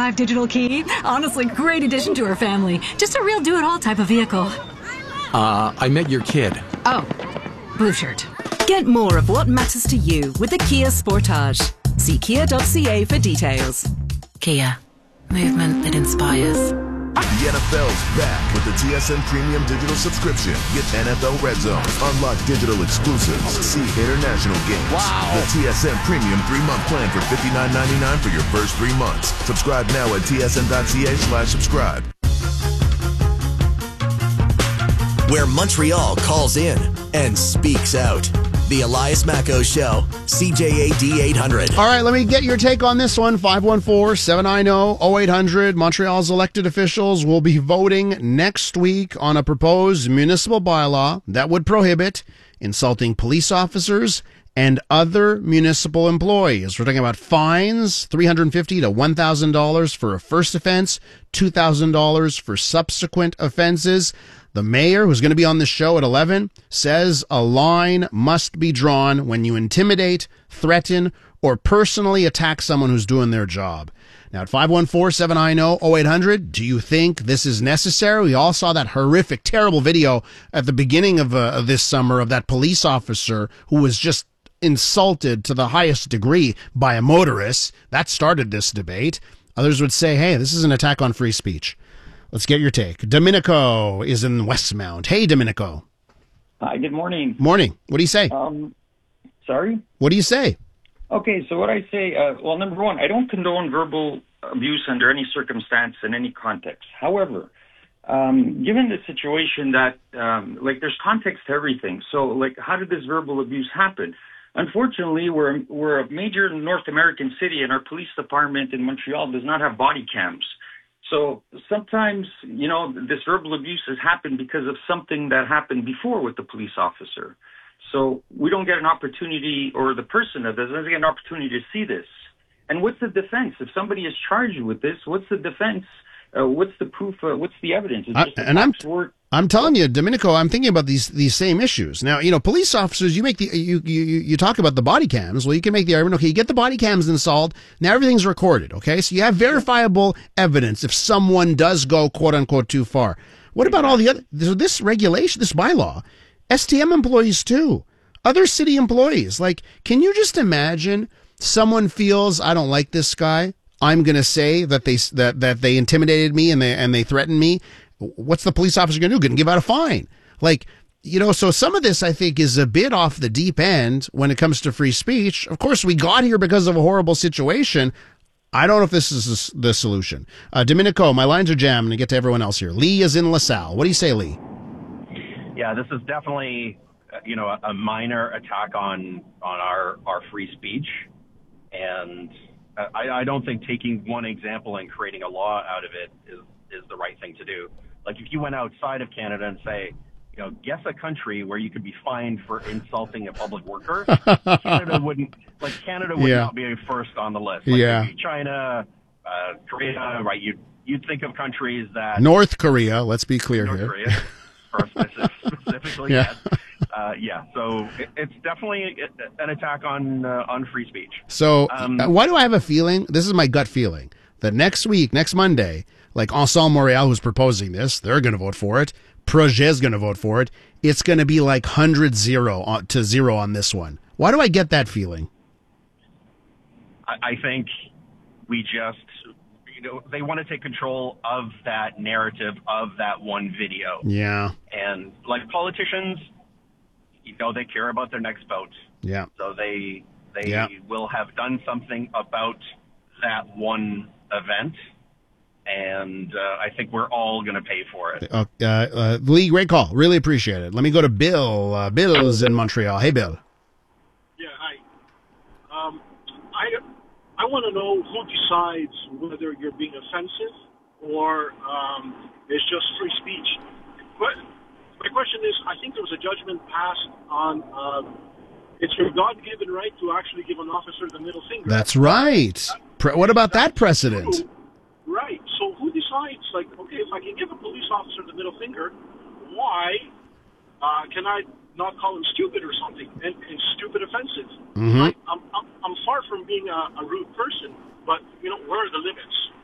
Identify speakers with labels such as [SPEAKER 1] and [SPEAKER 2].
[SPEAKER 1] 5 digital key. Honestly, great addition to her family. Just a real do-it-all type of vehicle.
[SPEAKER 2] I met your kid.
[SPEAKER 1] Oh, blue shirt.
[SPEAKER 3] Get more of what matters to you with the Kia Sportage. See kia.ca for details.
[SPEAKER 4] Kia. Movement that inspires.
[SPEAKER 5] The NFL's back with the TSN Premium Digital Subscription. Get NFL Red Zone, unlock digital exclusives, see international games.
[SPEAKER 2] Wow.
[SPEAKER 5] The TSN Premium 3-month plan for $59.99 for your first 3 months. Subscribe now at tsn.ca/subscribe.
[SPEAKER 6] Where Montreal calls in and speaks out. The Elias Macco Show, CJAD 800.
[SPEAKER 7] All right, let me get your take on this one. 514-790-0800. Montreal's elected officials will be voting next week on a proposed municipal bylaw that would prohibit insulting police officers and other municipal employees. We're talking about fines, $350 to $1,000 for a first offense, $2,000 for subsequent offenses. The mayor, who's going to be on the show at 11, says a line must be drawn when you intimidate, threaten, or personally attack someone who's doing their job. Now, at 514-790-0800, do you think this is necessary? We all saw that horrific, terrible video at the beginning of this summer of that police officer who was just insulted to the highest degree by a motorist. That started this debate. Others would say, hey, this is an attack on free speech. Let's get your take. Domenico is in Westmount. Hey, Domenico.
[SPEAKER 8] Hi, good morning.
[SPEAKER 7] Morning. What do you say?
[SPEAKER 8] Sorry?
[SPEAKER 7] What do you say?
[SPEAKER 8] Okay, so what I say, well, number one, I don't condone verbal abuse under any circumstance in any context. However, given the situation that, there's context to everything. So, how did this verbal abuse happen? Unfortunately, we're a major North American city, and our police department in Montreal does not have body cams. So sometimes, this verbal abuse has happened because of something that happened before with the police officer. So we don't get an opportunity, or the person that doesn't get an opportunity to see this. And what's the defense? If somebody is charged with this, what's the defense? What's the proof? What's the evidence?
[SPEAKER 7] I'm telling you, Domenico, I'm thinking about these same issues. Now, police officers, you talk about the body cams. Well, you can make the argument, okay, you get the body cams installed. Now everything's recorded, okay? So you have verifiable evidence if someone does go, quote unquote, too far. What about all the other, this regulation, this bylaw, STM employees too, other city employees? Can you just imagine someone feels, I don't like this guy, I'm going to say that they intimidated me and they threatened me. What's the police officer going to do? Going to give out a fine? So some of this, I think, is a bit off the deep end when it comes to free speech. Of course, we got here because of a horrible situation. I don't know if this is the solution. Domenico, my lines are jammed, and I get to everyone else here. Lee is in LaSalle. What do you say, Lee?
[SPEAKER 9] Yeah, this is definitely, a minor attack on our free speech. And I don't think taking one example and creating a law out of it is the right thing to do. If you went outside of Canada and say, guess a country where you could be fined for insulting a public worker, Canada would not be first on the list. It'd be China, Korea, right? You'd think of countries that...
[SPEAKER 7] North Korea, let's be clear here.
[SPEAKER 9] North Korea, specifically,
[SPEAKER 7] yeah.
[SPEAKER 9] So it's definitely an attack on free speech.
[SPEAKER 7] So why do I have a feeling, this is my gut feeling, that next Monday, Ensemble Montréal, who's proposing this, they're going to vote for it. Projet's going to vote for it. It's going to be 100-0 to 0 on this one. Why do I get that feeling?
[SPEAKER 9] I think we just, they want to take control of that narrative, of that one video.
[SPEAKER 7] Yeah.
[SPEAKER 9] And politicians, they care about their next vote.
[SPEAKER 7] Yeah.
[SPEAKER 9] So they will have done something about that one event. And I think we're all going to pay for it.
[SPEAKER 7] Lee, great call. Really appreciate it. Let me go to Bill. Bill's in Montreal. Hey, Bill.
[SPEAKER 10] Yeah, hi. I want to know who decides whether you're being offensive or it's just free speech. But my question is, I think there was a judgment passed on it's your God-given right to actually give an officer the middle finger.
[SPEAKER 7] That's right. What about that precedent?
[SPEAKER 10] Right. So who decides, okay, if I can give a police officer the middle finger, why can I not call him stupid or something and stupid offensive?
[SPEAKER 7] Mm-hmm.
[SPEAKER 10] I'm far from being a rude person, but, where are the limits?